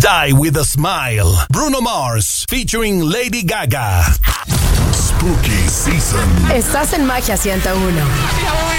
Die With a Smile. Bruno Mars featuring Lady Gaga. Spooky Season. Estás en Magia 101.